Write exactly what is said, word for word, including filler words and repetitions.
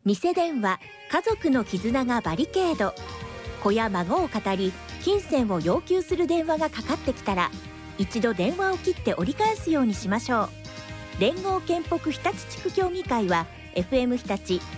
偽電話、家族の絆がバリケード。子や孫を語り金銭を要求する電話がかかってきたら、一度電話を切って折り返すようにしましょう。連合憲北日立地区協議会は エフエム 日立